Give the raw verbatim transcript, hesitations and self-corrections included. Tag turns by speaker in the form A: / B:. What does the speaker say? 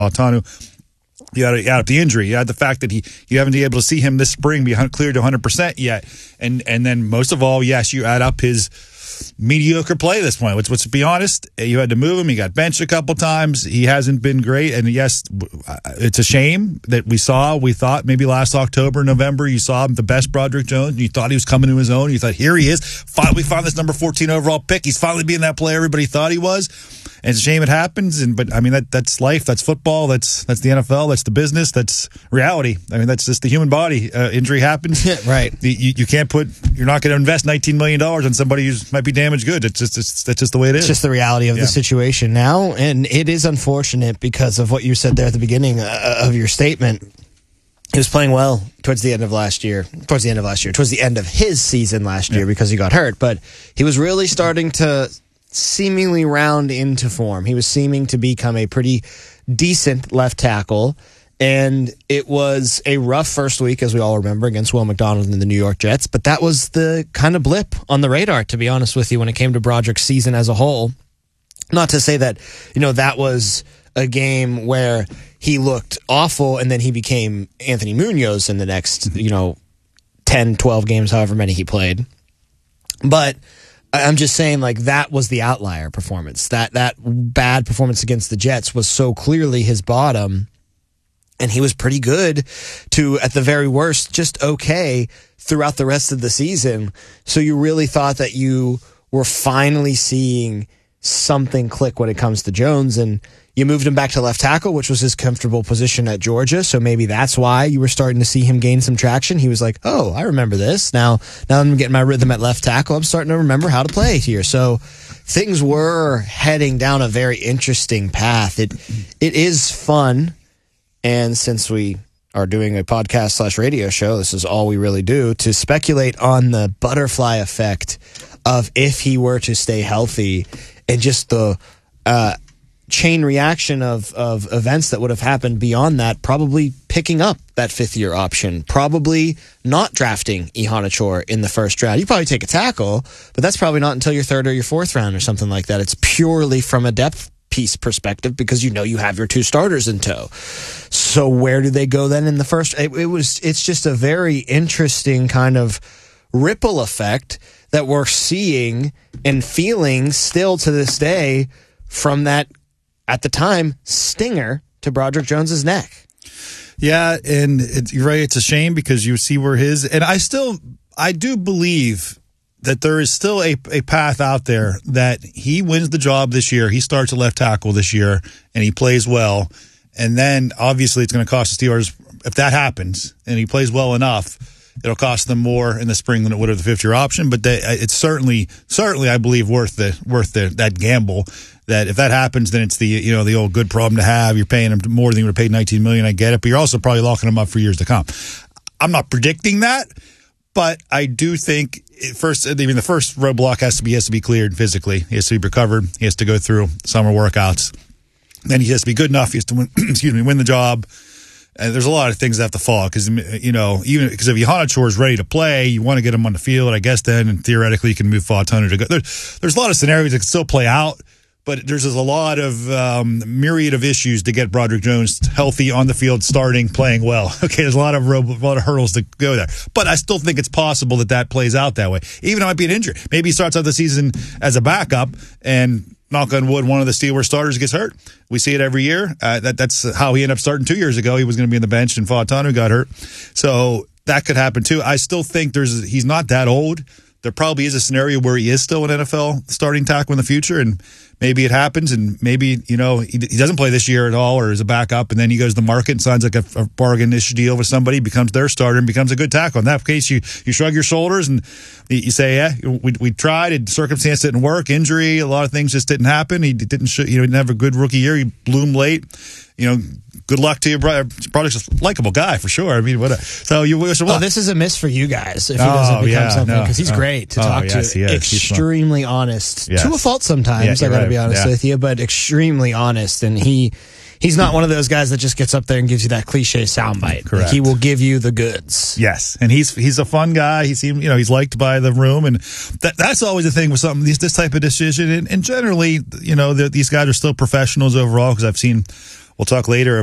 A: Fautanu. You had, you had the injury. You had the fact that he you haven't been able to see him this spring be cleared to one hundred percent yet. And and then most of all, yes, you add up his mediocre play at this point. Let's, let's be honest. You had to move him. He got benched a couple times. He hasn't been great. And yes, it's a shame that we saw, we thought maybe last October, November, you saw him the best Broderick Jones. And you thought he was coming to his own. You thought, here he is. Finally found this number fourteen overall pick. He's finally being that player everybody thought he was. And it's a shame it happens, and but I mean that that's life, that's football, that's that's the N F L, that's the business, that's reality. I mean that's just the human body. Uh, injury happens,
B: right?
A: The, you, you can't put. You're not going to invest nineteen million dollars on somebody who might be damaged good. It's just it's, that's just the way it is.
B: It's just the reality of
A: yeah.
B: the situation now, and it is unfortunate because of what you said there at the beginning uh, of your statement. He was playing well towards the end of last year, towards the end of last year, towards the end of his season last year yeah. because he got hurt, but he was really starting to seemingly round into form. He was seeming to become a pretty decent left tackle, and it was a rough first week, as we all remember, against Will McDonald and the New York Jets, but that was the kind of blip on the radar, to be honest with you, when it came to Broderick's season as a whole. Not to say that, you know, that was a game where he looked awful and then he became Anthony Munoz in the next, you know, ten, twelve games, however many he played. But I'm just saying, like, that was the outlier performance. That that bad performance against the Jets was so clearly his bottom, and he was pretty good to, at the very worst, just okay throughout the rest of the season. So you really thought that you were finally seeing something click when it comes to Jones, and you moved him back to left tackle, which was his comfortable position at Georgia. So maybe that's why you were starting to see him gain some traction. He was like, oh, I remember this. Now, now I'm getting my rhythm at left tackle. I'm starting to remember how to play here. So things were heading down a very interesting path. It, it is fun. And since we are doing a podcast slash radio show, this is all we really do, to speculate on the butterfly effect of if he were to stay healthy and just the, uh, chain reaction of, of events that would have happened beyond that, probably picking up that fifth year option, probably not drafting Iheanacho in the first round. You probably take a tackle, but that's probably not until your third or your fourth round or something like that. It's purely from a depth piece perspective because you know you have your two starters in tow. So where do they go then in the first? It, it was. It's just a very interesting kind of ripple effect that we're seeing and feeling still to this day from that, at the time, stinger to Broderick Jones's neck.
A: Yeah, and it, you're right. It's a shame because you see where his, and I still, I do believe that there is still a, a path out there that he wins the job this year. He starts at left tackle this year, and he plays well. And then, obviously, it's going to cost the Steelers, if that happens, and he plays well enough, it'll cost them more in the spring than it would have the fifth-year option. But they, it's certainly, certainly, I believe, worth the worth the, that gamble. That if that happens, then it's the you know the old good problem to have. You're paying him more than you would have paid nineteen million dollars. I get it, but you're also probably locking him up for years to come. I'm not predicting that, but I do think first. I mean, the first roadblock has to be has to be cleared physically. He has to be recovered. He has to go through summer workouts. Then he has to be good enough. He has to win. excuse me, win the job. And there's a lot of things that have to fall because, you know, even because if Iheanacho is ready to play, you want to get him on the field, I guess, then, and theoretically you can move Fautanu to go. There's, there's a lot of scenarios that can still play out, but there's just a lot of um, myriad of issues to get Broderick Jones healthy on the field, starting, playing well. Okay, there's a lot of a lot of hurdles to go there. But I still think it's possible that that plays out that way. Even though it might be an injury. Maybe he starts out the season as a backup and, knock on wood, one of the Steelers starters gets hurt. We see it every year. Uh, that That's how he ended up starting two years ago. He was going to be on the bench, and Fautanu got hurt. So that could happen, too. I still think there's he's not that old. There probably is a scenario where he is still an N F L starting tackle in the future, and maybe it happens, and maybe, you know, he, he doesn't play this year at all or is a backup, and then he goes to the market and signs like a, a bargain-ish deal with somebody, becomes their starter, and becomes a good tackle. In that case, you you shrug your shoulders and you say, yeah, we we tried, and circumstance didn't work, injury, a lot of things just didn't happen. He didn't, sh- you know, he didn't have a good rookie year. He bloomed late. You know, good luck to you. Broderick's a likable guy for sure. I mean, what? A, so you wish him luck.
B: Oh, this is a miss for you guys if he
A: oh,
B: doesn't become
A: yeah,
B: something because
A: no,
B: he's
A: no.
B: great to
A: oh,
B: talk
A: yes,
B: to.
A: Yes,
B: extremely honest,
A: yes.
B: to a fault sometimes.
A: Yeah,
B: I got to
A: right.
B: be honest
A: yeah.
B: with you, but extremely honest, and he. He's not one of those guys that just gets up there and gives you that cliche soundbite.
A: Correct.
B: Like, he will give you the goods.
A: Yes, and he's he's a fun guy. He seems, you know, he's liked by the room, and that that's always the thing with something these this type of decision. And, and generally, you know, these guys are still professionals overall because I've seen We'll talk later